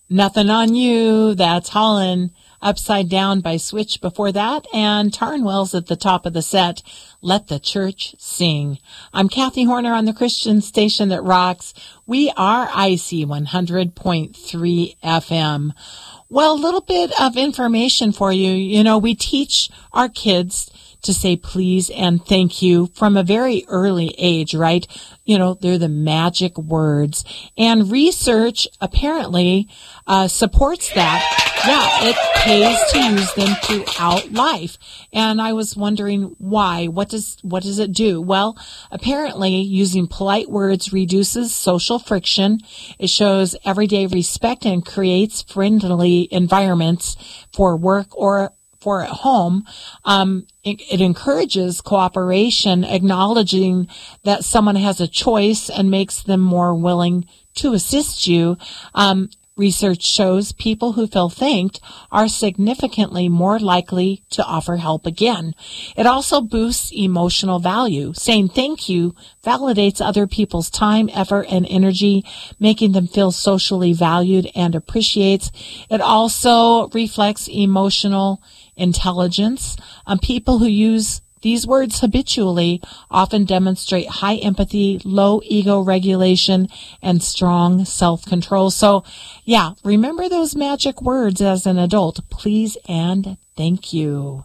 Nothing on You, that's Holland. Upside Down by Switch before that, and Tarnwell's at the top of the set, Let the Church Sing. I'm Kathy Horner on the Christian station that rocks. We are IC 100.3 FM. Well, a little bit of information for you. You know, we teach our kids to say please and thank you from a very early age, right? You know, they're the magic words. And research apparently supports that. Yeah, it pays to use them throughout life. And I was wondering why. What does it do? Well, apparently using polite words reduces social friction. It shows everyday respect and creates friendly environments for work or for at home. It encourages cooperation, acknowledging that someone has a choice and makes them more willing to assist you. Research shows people who feel thanked are significantly more likely to offer help again. It also boosts emotional value. Saying thank you validates other people's time, effort, and energy, making them feel socially valued and appreciates. It also reflects emotional intelligence. People who use these words habitually often demonstrate high empathy, low ego regulation, and strong self-control. So, yeah, remember those magic words as an adult. Please and thank you.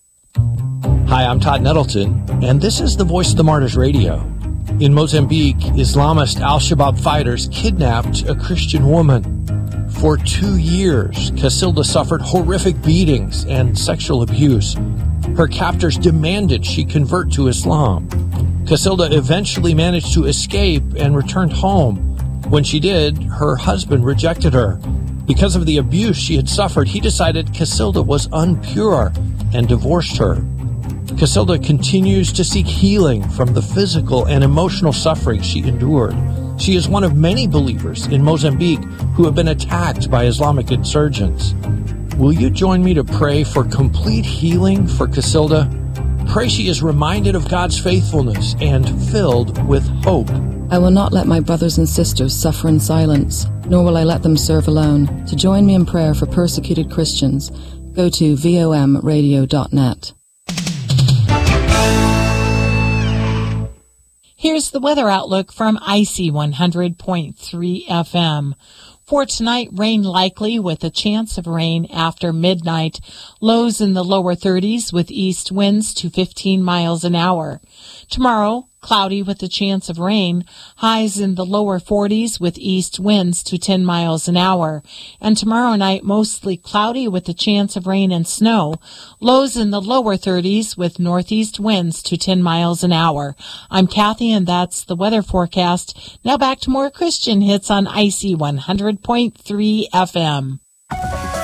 Hi, I'm Todd Nettleton, and this is the Voice of the Martyrs Radio. In Mozambique, Islamist al-Shabaab fighters kidnapped a Christian woman. For 2 years, Casilda suffered horrific beatings and sexual abuse. Her captors demanded she convert to Islam. Casilda eventually managed to escape and returned home. When she did, her husband rejected her. Because of the abuse she had suffered, he decided Casilda was unpure and divorced her. Casilda continues to seek healing from the physical and emotional suffering she endured. She is one of many believers in Mozambique who have been attacked by Islamic insurgents. Will you join me to pray for complete healing for Casilda? Pray she is reminded of God's faithfulness and filled with hope. I will not let my brothers and sisters suffer in silence, nor will I let them serve alone. To join me in prayer for persecuted Christians, go to vomradio.net. Here's the weather outlook from IC 100.3 FM. For tonight, rain likely with a chance of rain after midnight. Lows in the lower 30s with east winds to 15 miles an hour. Tomorrow, cloudy with a chance of rain. Highs in the lower 40s with east winds to 10 miles an hour. And tomorrow night, mostly cloudy with a chance of rain and snow. Lows in the lower 30s with northeast winds to 10 miles an hour. I'm Kathy, and that's the weather forecast. Now back to more Christian hits on IC 100.3 FM.